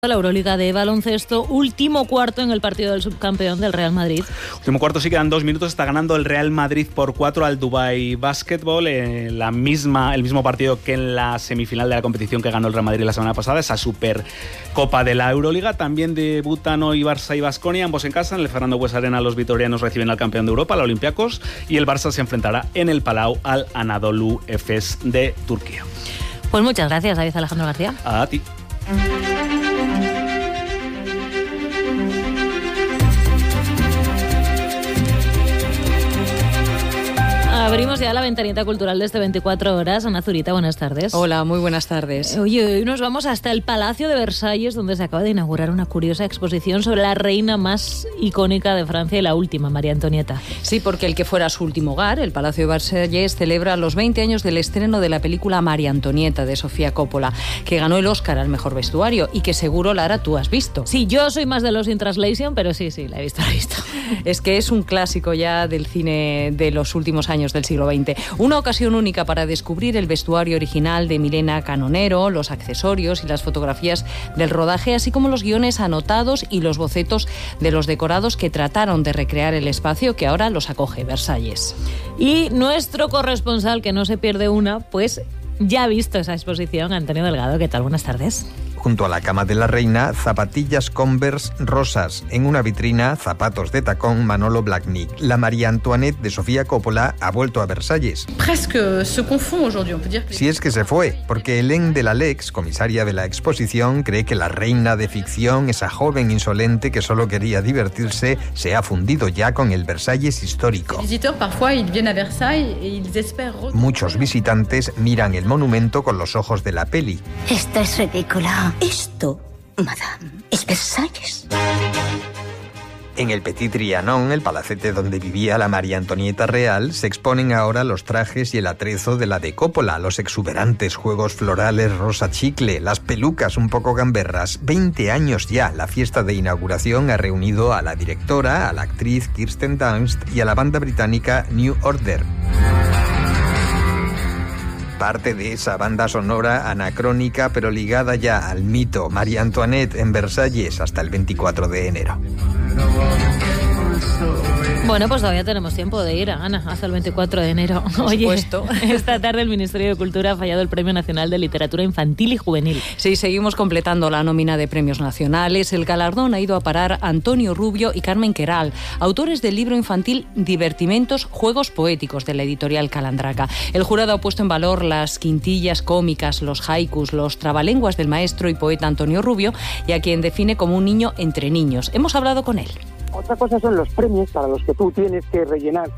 La Euroliga de baloncesto, último cuarto en el partido del subcampeón del Real Madrid. Último cuarto, sí, quedan 2 minutos. Está ganando el Real Madrid por 4 al Dubai Basketball. El mismo partido que en la semifinal de la competición que ganó el Real Madrid la semana pasada, esa Supercopa de la Euroliga. También debutan hoy Barça y Baskonia, ambos en casa. En el Fernando Buesa Arena los vitorianos reciben al campeón de Europa, al Olympiacos, y el Barça se enfrentará en el Palau al Anadolu Efes de Turquía. Pues muchas gracias, David Alejandro García. A ti. Abrimos ya la ventanita cultural de este 24 horas. Ana Zurita, buenas tardes. Hola, muy buenas tardes. Oye, hoy nos vamos hasta el Palacio de Versalles, donde se acaba de inaugurar una curiosa exposición sobre la reina más icónica de Francia y la última, María Antonieta. Sí, porque el que fuera su último hogar, el Palacio de Versalles, celebra los 20 años del estreno de la película María Antonieta de Sofía Coppola, que ganó el Oscar al mejor vestuario y que seguro, Lara, tú has visto. Sí, yo soy más de los in translation, pero sí, la he visto. Es que es un clásico ya del cine de los últimos años del siglo XX. Una ocasión única para descubrir el vestuario original de Milena Canonero, los accesorios y las fotografías del rodaje, así como los guiones anotados y los bocetos de los decorados que trataron de recrear el espacio que ahora los acoge Versalles. Y nuestro corresponsal, que no se pierde una, pues ya ha visto esa exposición, Antonio Delgado. ¿Qué tal? Buenas tardes. Junto a la cama de la reina, zapatillas Converse rosas. En una vitrina, zapatos de tacón Manolo Blahnik. La María Antoinette de Sofía Coppola ha vuelto a Versalles. Si es que se fue, porque Hélène de Lalex, comisaria de la exposición, cree que la reina de ficción, esa joven insolente que solo quería divertirse, se ha fundido ya con el Versalles histórico. Muchos visitantes miran el monumento con los ojos de la peli. Esto es ridículo. Esto, madame, es Versalles. En el Petit Trianon, el palacete donde vivía la María Antonieta real, se exponen ahora los trajes y el atrezo de la de Coppola, los exuberantes juegos florales rosa chicle, las pelucas un poco gamberras. 20 años ya. La fiesta de inauguración ha reunido a la directora, a la actriz Kirsten Dunst y a la banda británica New Order. Parte de esa banda sonora anacrónica, pero ligada ya al mito María Antoinette en Versalles hasta el 24 de enero. Bueno, pues todavía tenemos tiempo de ir, Ana, hasta el 24 de enero. Por supuesto. Esta tarde el Ministerio de Cultura ha fallado el Premio Nacional de Literatura Infantil y Juvenil. Sí, seguimos completando la nómina de premios nacionales. El galardón ha ido a parar a Antonio Rubio y Carmen Queral, autores del libro infantil Divertimentos, Juegos Poéticos, de la editorial Calandraca. El jurado ha puesto en valor las quintillas cómicas, los haikus, los trabalenguas del maestro y poeta Antonio Rubio, y a quien define como un niño entre niños. Hemos hablado con él. Otra cosa son los premios para los que tú tienes que rellenar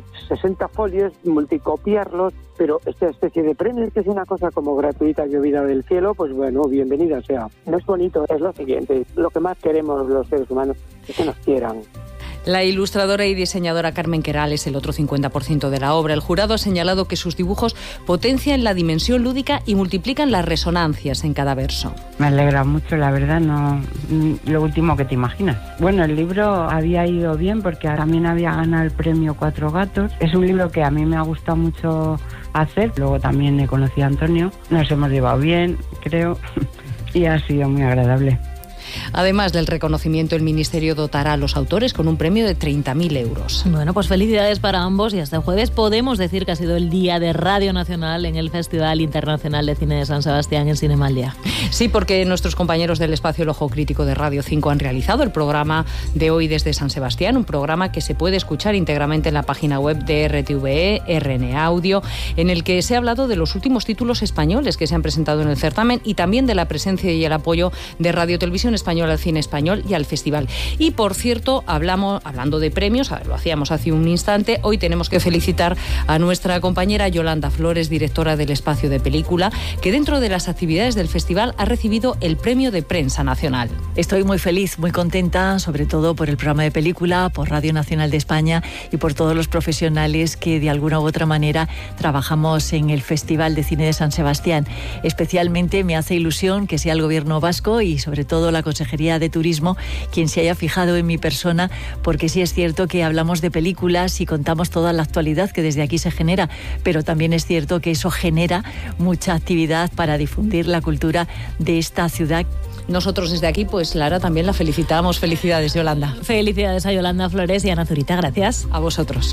60 folios, multicopiarlos, pero esta especie de premios, que es una cosa como gratuita, llovida del cielo, pues bueno, bienvenida sea. No es bonito, es lo siguiente. Lo que más queremos los seres humanos es que nos quieran. La ilustradora y diseñadora Carmen Queral es el otro 50% de la obra. El jurado ha señalado que sus dibujos potencian la dimensión lúdica y multiplican las resonancias en cada verso. Me alegra mucho, la verdad, no lo último que te imaginas. Bueno, el libro había ido bien porque también había ganado el premio Cuatro Gatos. Es un libro que a mí me ha gustado mucho hacer. Luego también he conocido a Antonio. Nos hemos llevado bien, creo, y ha sido muy agradable. Además del reconocimiento, el Ministerio dotará a los autores con un premio de 30.000 euros. Bueno, pues felicidades para ambos, y hasta el jueves podemos decir que ha sido el día de Radio Nacional en el Festival Internacional de Cine de San Sebastián en Cinemaldia. Sí, porque nuestros compañeros del espacio El Ojo Crítico de Radio 5 han realizado el programa de hoy desde San Sebastián, un programa que se puede escuchar íntegramente en la página web de RTVE, RNA Audio, en el que se ha hablado de los últimos títulos españoles que se han presentado en el certamen y también de la presencia y el apoyo de Radio Televisión Española al cine español y al festival. Y por cierto, hablando de premios, lo hacíamos hace un instante, hoy tenemos que felicitar a nuestra compañera Yolanda Flores, directora del Espacio de Película, que dentro de las actividades del festival ha recibido el Premio de Prensa Nacional. Estoy muy feliz, muy contenta, sobre todo por el programa de película, por Radio Nacional de España y por todos los profesionales que de alguna u otra manera trabajamos en el Festival de Cine de San Sebastián. Especialmente me hace ilusión que sea el Gobierno vasco y sobre todo la Consejería Consejería de Turismo, quien se haya fijado en mi persona, porque sí es cierto que hablamos de películas y contamos toda la actualidad que desde aquí se genera, pero también es cierto que eso genera mucha actividad para difundir la cultura de esta ciudad. Nosotros desde aquí, pues Lara, también la felicitamos. Felicidades, Yolanda. Felicidades a Yolanda Flores y a Ana Zurita, gracias. A vosotros.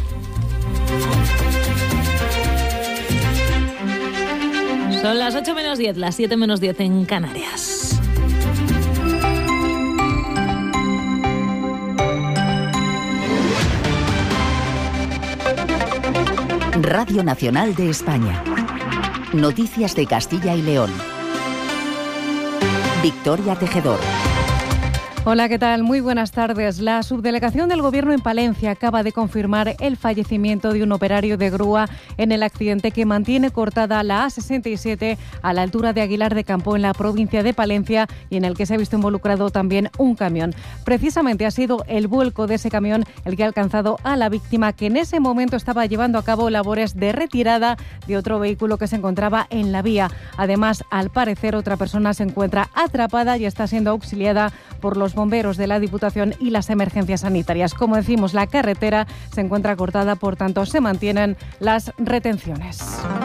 Son las 8 menos 10, las 7 menos 10 en Canarias. Radio Nacional de España. Noticias de Castilla y León. Victoria Tejedor. Hola, ¿qué tal? Muy buenas tardes. La subdelegación del Gobierno en Palencia acaba de confirmar el fallecimiento de un operario de grúa en el accidente que mantiene cortada la A67 a la altura de Aguilar de Campo en la provincia de Palencia y en el que se ha visto involucrado también un camión. Precisamente ha sido el vuelco de ese camión el que ha alcanzado a la víctima, que en ese momento estaba llevando a cabo labores de retirada de otro vehículo que se encontraba en la vía. Además, al parecer, otra persona se encuentra atrapada y está siendo auxiliada por los bomberos de la Diputación y las emergencias sanitarias. Como decimos, la carretera se encuentra cortada, por tanto se mantienen las retenciones.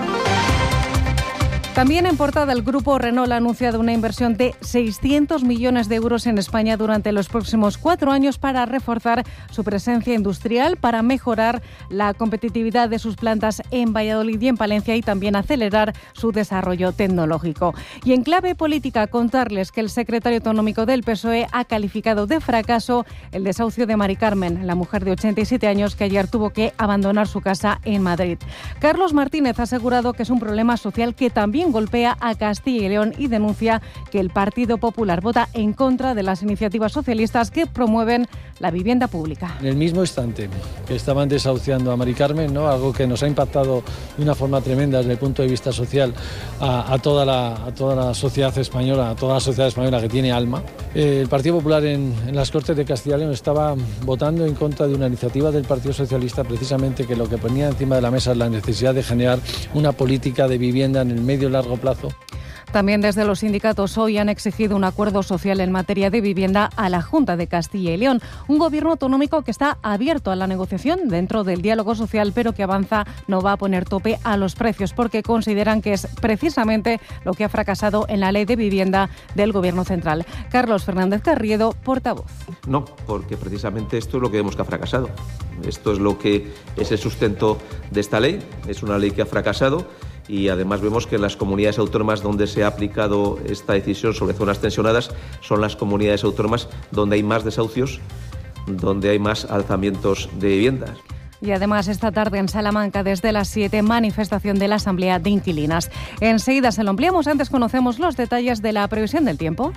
También en portada, el grupo Renault ha anunciado una inversión de 600 millones de euros en España durante los próximos 4 años para reforzar su presencia industrial, para mejorar la competitividad de sus plantas en Valladolid y en Palencia y también acelerar su desarrollo tecnológico. Y en clave política, contarles que el secretario autonómico del PSOE ha calificado de fracaso el desahucio de Mari Carmen, la mujer de 87 años que ayer tuvo que abandonar su casa en Madrid. Carlos Martínez ha asegurado que es un problema social que también golpea a Castilla y León y denuncia que el Partido Popular vota en contra de las iniciativas socialistas que promueven la vivienda pública. En el mismo instante que estaban desahuciando a Mari Carmen, ¿no?, algo que nos ha impactado de una forma tremenda desde el punto de vista social a toda la sociedad española, a toda la sociedad española que tiene alma. El Partido Popular en las Cortes de Castilla y León estaba votando en contra de una iniciativa del Partido Socialista, precisamente que lo que ponía encima de la mesa es la necesidad de generar una política de vivienda en el medio y largo plazo. También desde los sindicatos hoy han exigido un acuerdo social en materia de vivienda a la Junta de Castilla y León. Un gobierno autonómico que está abierto a la negociación dentro del diálogo social, pero que avanza no va a poner tope a los precios porque consideran que es precisamente lo que ha fracasado en la ley de vivienda del Gobierno central. Carlos Fernández Carriedo, portavoz. No, porque precisamente esto es lo que vemos que ha fracasado. Esto es lo que es el sustento de esta ley. Es una ley que ha fracasado. Y además vemos que en las comunidades autónomas donde se ha aplicado esta decisión sobre zonas tensionadas son las comunidades autónomas donde hay más desahucios, donde hay más alzamientos de viviendas. Y además esta tarde en Salamanca desde las 7, manifestación de la Asamblea de Inquilinas. Enseguida se lo ampliamos, antes conocemos los detalles de la previsión del tiempo.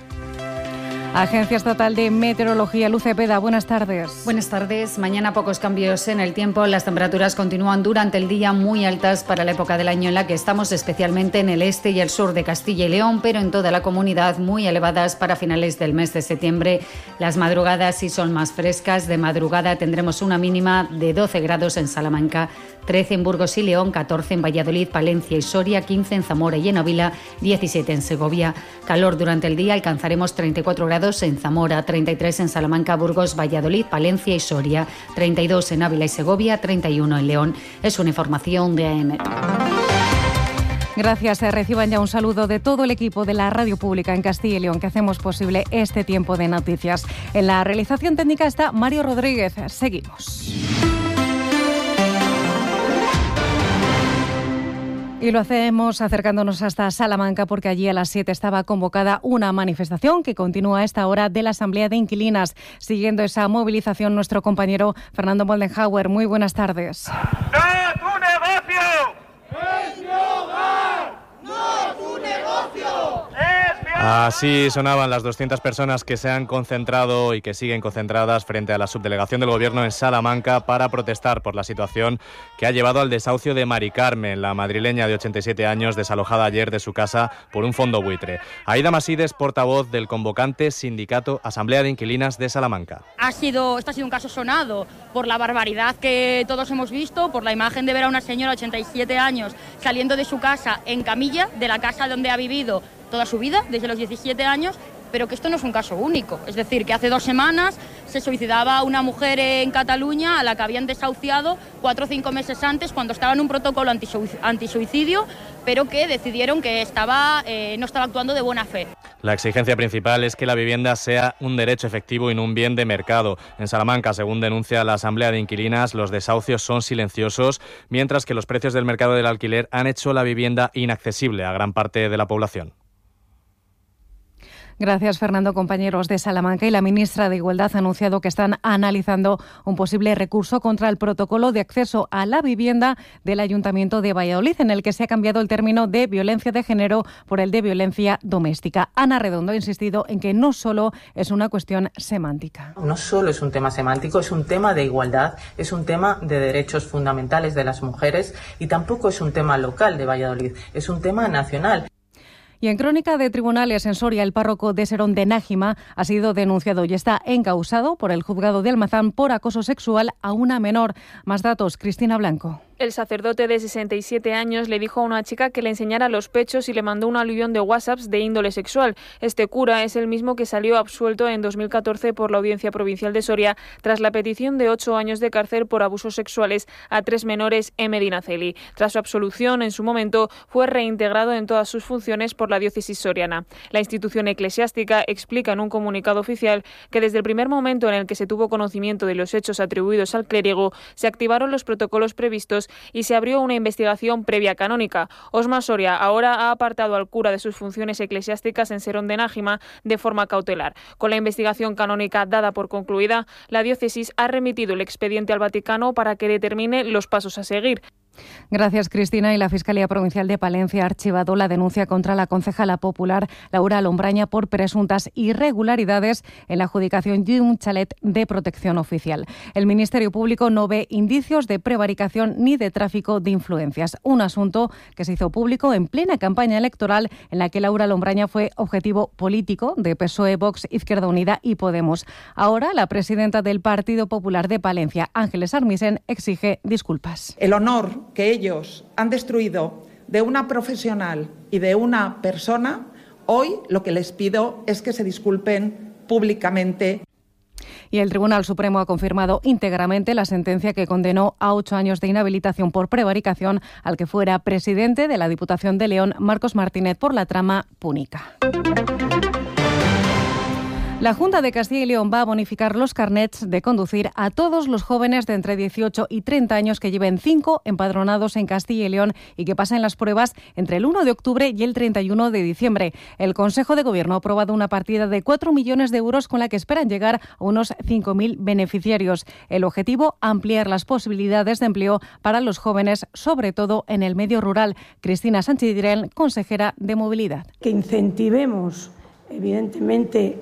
Agencia Estatal de Meteorología, Luz Cepeda, buenas tardes. Buenas tardes. Mañana pocos cambios en el tiempo. Las temperaturas continúan durante el día muy altas para la época del año en la que estamos, especialmente en el este y el sur de Castilla y León, pero en toda la comunidad muy elevadas para finales del mes de septiembre. Las madrugadas sí son más frescas. De madrugada tendremos una mínima de 12 grados en Salamanca, 13 en Burgos y León, 14 en Valladolid, Palencia y Soria, 15 en Zamora y en Ávila, 17 en Segovia. Calor durante el día, alcanzaremos 34 grados en Zamora, 33 en Salamanca, Burgos, Valladolid, Palencia y Soria, 32 en Ávila y Segovia, 31 en León. Es una información de AEMET. Gracias. Reciban ya un saludo de todo el equipo de la Radio Pública en Castilla y León, que hacemos posible este tiempo de noticias. En la realización técnica está Mario Rodríguez. Seguimos. Y lo hacemos acercándonos hasta Salamanca porque allí a las 7 estaba convocada una manifestación que continúa a esta hora de la Asamblea de Inquilinas. Siguiendo esa movilización, nuestro compañero Fernando Moldenhauer. Muy buenas tardes. ¡No tu negocio! ¡Es mi hogar! ¡No tu negocio! ¡Es mi hogar! Así sonaban las 200 personas que se han concentrado y que siguen concentradas frente a la subdelegación del Gobierno en Salamanca para protestar por la situación que ha llevado al desahucio de Mari Carmen, la madrileña de 87 años, desalojada ayer de su casa por un fondo buitre. Aida Masides, portavoz del convocante sindicato Asamblea de Inquilinas de Salamanca. Este ha sido un caso sonado por la barbaridad que todos hemos visto, por la imagen de ver a una señora de 87 años saliendo de su casa en camilla, de la casa donde ha vivido toda su vida, desde los 17 años, pero que esto no es un caso único. Es decir, que hace 2 semanas se suicidaba una mujer en Cataluña a la que habían desahuciado 4 o 5 meses antes cuando estaba en un protocolo antisuicidio, pero que decidieron que no estaba actuando de buena fe. La exigencia principal es que la vivienda sea un derecho efectivo y no un bien de mercado. En Salamanca, según denuncia la Asamblea de Inquilinas, los desahucios son silenciosos, mientras que los precios del mercado del alquiler han hecho la vivienda inaccesible a gran parte de la población. Gracias, Fernando. Compañeros de Salamanca y la ministra de Igualdad ha anunciado que están analizando un posible recurso contra el protocolo de acceso a la vivienda del Ayuntamiento de Valladolid, en el que se ha cambiado el término de violencia de género por el de violencia doméstica. Ana Redondo ha insistido en que no solo es una cuestión semántica. No solo es un tema semántico, es un tema de igualdad, es un tema de derechos fundamentales de las mujeres y tampoco es un tema local de Valladolid, es un tema nacional. Y en crónica de tribunales en Soria, el párroco de Serón de Nájima ha sido denunciado y está encausado por el juzgado de Almazán por acoso sexual a una menor. Más datos, Cristina Blanco. El sacerdote de 67 años le dijo a una chica que le enseñara los pechos y le mandó un aluvión de WhatsApps de índole sexual. Este cura es el mismo que salió absuelto en 2014 por la Audiencia Provincial de Soria tras la petición de 8 años de cárcel por abusos sexuales a 3 menores en Medinaceli. Tras su absolución, en su momento, fue reintegrado en todas sus funciones por la diócesis soriana. La institución eclesiástica explica en un comunicado oficial que desde el primer momento en el que se tuvo conocimiento de los hechos atribuidos al clérigo, se activaron los protocolos previstos y se abrió una investigación previa canónica. Osma Soria ahora ha apartado al cura de sus funciones eclesiásticas en Serón de Nájima de forma cautelar. Con la investigación canónica dada por concluida, la diócesis ha remitido el expediente al Vaticano para que determine los pasos a seguir. Gracias, Cristina. Y la Fiscalía Provincial de Palencia ha archivado la denuncia contra la concejala popular Laura Lombraña por presuntas irregularidades en la adjudicación de un chalet de protección oficial. El Ministerio Público no ve indicios de prevaricación ni de tráfico de influencias. Un asunto que se hizo público en plena campaña electoral en la que Laura Lombraña fue objetivo político de PSOE, Vox, Izquierda Unida y Podemos. Ahora, la presidenta del Partido Popular de Palencia, Ángeles Armisen, exige disculpas. El honor que ellos han destruido de una profesional y de una persona, hoy lo que les pido es que se disculpen públicamente. Y el Tribunal Supremo ha confirmado íntegramente la sentencia que condenó a 8 años de inhabilitación por prevaricación al que fuera presidente de la Diputación de León, Marcos Martínez, por la trama Púnica. La Junta de Castilla y León va a bonificar los carnets de conducir a todos los jóvenes de entre 18 y 30 años que lleven 5 empadronados en Castilla y León y que pasen las pruebas entre el 1 de octubre y el 31 de diciembre. El Consejo de Gobierno ha aprobado una partida de 4 millones de euros con la que esperan llegar a unos 5.000 beneficiarios. El objetivo, ampliar las posibilidades de empleo para los jóvenes, sobre todo en el medio rural. Cristina Sánchez Dirén, consejera de Movilidad. Que incentivemos, evidentemente,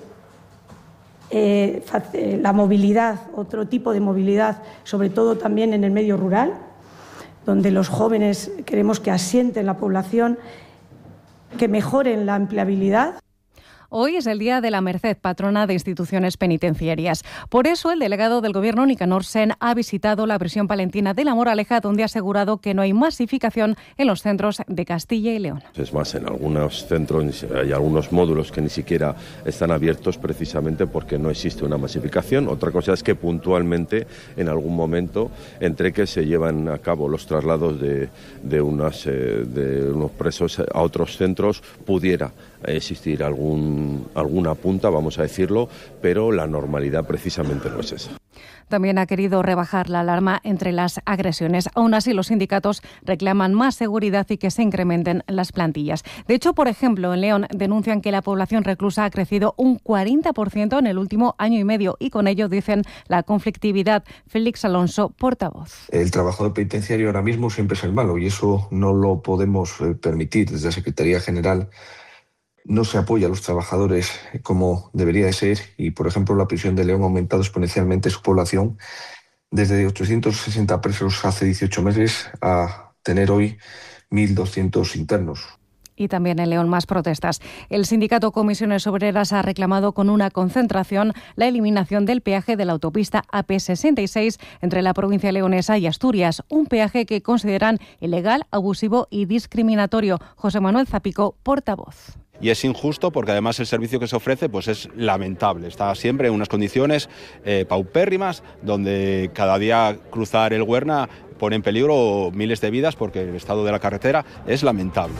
la movilidad, otro tipo de movilidad, sobre todo también en el medio rural, donde los jóvenes queremos que asienten la población, que mejoren la empleabilidad. Hoy es el Día de la Merced, patrona de instituciones penitenciarias. Por eso, el delegado del Gobierno, Nicanor Sen, ha visitado la prisión palentina de La Moraleja, donde ha asegurado que no hay masificación en los centros de Castilla y León. Es más, en algunos centros hay algunos módulos que ni siquiera están abiertos precisamente porque no existe una masificación. Otra cosa es que puntualmente, en algún momento, entre que se llevan a cabo los traslados de unos presos a otros centros, pudiera existir alguna punta, vamos a decirlo, pero la normalidad precisamente no es esa. También ha querido rebajar la alarma entre las agresiones. Aún así, los sindicatos reclaman más seguridad y que se incrementen las plantillas. De hecho, por ejemplo, en León denuncian que la población reclusa ha crecido un 40% en el último año y medio y con ello dicen la conflictividad. Félix Alonso, portavoz. El trabajo del penitenciario ahora mismo siempre es el malo y eso no lo podemos permitir. Desde la Secretaría General no se apoya a los trabajadores como debería de ser y, por ejemplo, la prisión de León ha aumentado exponencialmente su población desde 860 presos hace 18 meses a tener hoy 1.200 internos. Y también en León más protestas. El sindicato Comisiones Obreras ha reclamado con una concentración la eliminación del peaje de la autopista AP66 entre la provincia leonesa y Asturias, un peaje que consideran ilegal, abusivo y discriminatorio. José Manuel Zapico, portavoz. y es injusto porque además el servicio que se ofrece pues es lamentable, está siempre en unas condiciones paupérrimas, donde cada día cruzar el Huerna pone en peligro miles de vidas porque el estado de la carretera es lamentable.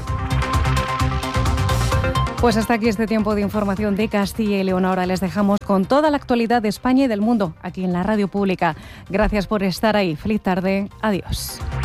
Pues hasta aquí este tiempo de información de Castilla y León. Ahora les dejamos con toda la actualidad de España y del mundo aquí en la Radio Pública. Gracias por estar ahí. Feliz tarde. Adiós.